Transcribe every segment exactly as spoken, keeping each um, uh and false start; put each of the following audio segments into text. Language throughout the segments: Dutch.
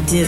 do.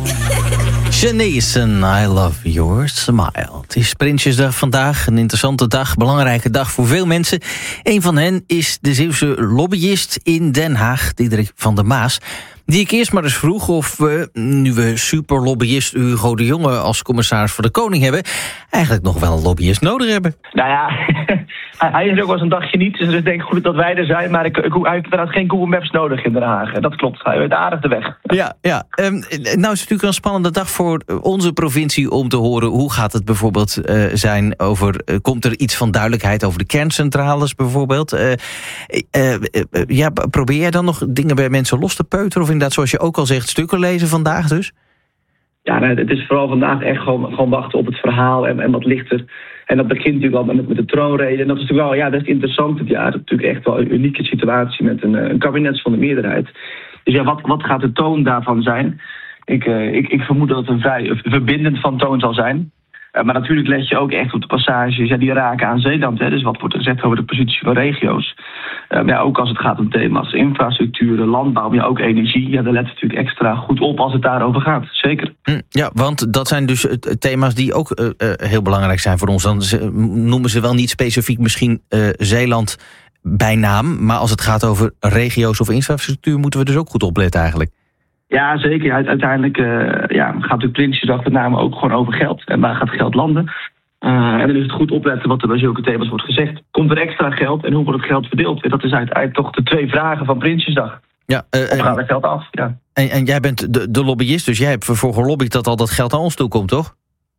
Shanice, I love your smile. Het is Prinsjesdag vandaag, een interessante dag, belangrijke dag voor veel mensen. Een van hen is de Zeeuwse lobbyist in Den Haag, Diederik van der Maas. Die ik eerst maar eens vroeg of we, nu we superlobbyist Hugo de Jonge als commissaris voor de Koning hebben, eigenlijk nog wel een lobbyist nodig hebben. Nou ja, hij is ook wel eens een dagje niet, dus ik denk goed dat wij er zijn, maar ik, ik, hij heeft inderdaad geen Google Maps nodig in Den Haag. Dat klopt, hij weet aardig de weg. Ja, ja. Um, nou is het natuurlijk een spannende dag voor onze provincie om te horen hoe gaat het bijvoorbeeld uh, zijn over, uh, komt er iets van duidelijkheid over de kerncentrales bijvoorbeeld? Uh, uh, uh, ja, probeer jij dan nog dingen bij mensen los te peuteren of inderdaad, zoals je ook al zegt, stukken lezen vandaag dus? Ja, nee, het is vooral vandaag echt gewoon, gewoon wachten op het verhaal en, en wat ligt er. En dat begint natuurlijk al met, met de troonrede. En dat is natuurlijk wel, ja, dat is interessant dit jaar. Dat is natuurlijk echt wel een unieke situatie met een, een kabinet van de meerderheid. Dus ja, wat, wat gaat de toon daarvan zijn? Ik, uh, ik, ik vermoed dat het een vrij verbindend van toon zal zijn. Uh, maar natuurlijk let je ook echt op de passages ja, die raken aan Zeeland. Hè. Dus wat wordt er gezegd over de positie van regio's. Uh, ja, ook als het gaat om thema's infrastructuur, landbouw, maar ook energie. Ja, daar let natuurlijk extra goed op als het daarover gaat. Zeker. Ja, want dat zijn dus thema's die ook uh, uh, heel belangrijk zijn voor ons. Dan noemen ze wel niet specifiek misschien uh, Zeeland bij naam. Maar als het gaat over regio's of infrastructuur moeten we dus ook goed opletten eigenlijk. Ja, zeker. Uiteindelijk uh, ja, gaat natuurlijk Prinsjesdag met name ook gewoon over geld. En waar gaat geld landen? Uh, en dan is het goed opletten wat er bij zulke thema's wordt gezegd. Komt er extra geld en hoe wordt het geld verdeeld? Dat is uiteindelijk toch de twee vragen van Prinsjesdag. Ja, uh, of gaat het geld af? Ja. En, en jij bent de, de lobbyist, dus jij hebt ervoor gelobbyd dat al dat geld aan ons toe komt, toch?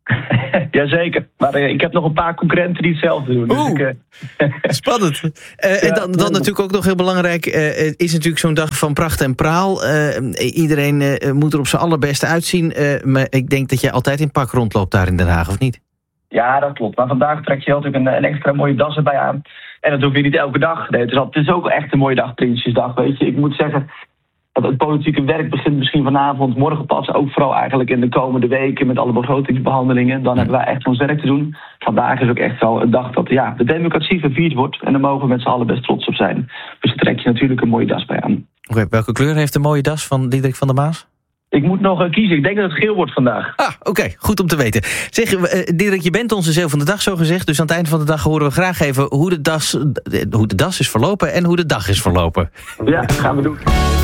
Jazeker, maar uh, ik heb nog een paar concurrenten die hetzelfde doen. Dus Oeh, ik, uh... spannend. Uh, ja, en dan, dan natuurlijk ook nog heel belangrijk, uh, is natuurlijk zo'n dag van pracht en praal. Uh, iedereen uh, moet er op zijn allerbeste uitzien. Uh, maar ik denk dat jij altijd in pak rondloopt daar in Den Haag, of niet? Ja, dat klopt. Maar vandaag trek je natuurlijk een, een extra mooie das erbij aan. En dat hoef je niet elke dag. Nee, het, is al, het is ook echt een mooie dag, Prinsjesdag. Weet je, ik moet zeggen, het politieke werk begint misschien vanavond, morgen pas. Ook vooral eigenlijk in de komende weken met alle begrotingsbehandelingen. Dan hebben wij echt ons werk te doen. Vandaag is ook echt wel een dag dat ja, de democratie gevierd wordt. En daar mogen we met z'n allen best trots op zijn. Dus daar trek je natuurlijk een mooie das bij aan. Okay, welke kleur heeft de mooie das van Diederik van der Maas? Ik moet nog uh, kiezen. Ik denk dat het geel wordt vandaag. Ah, oké. Okay. Goed om te weten. Zeg, uh, Diederik, je bent onze Zeeuw van de Dag zo gezegd. Dus aan het eind van de dag horen we graag even hoe de das, hoe de das is verlopen en hoe de dag is verlopen. Ja, gaan we doen.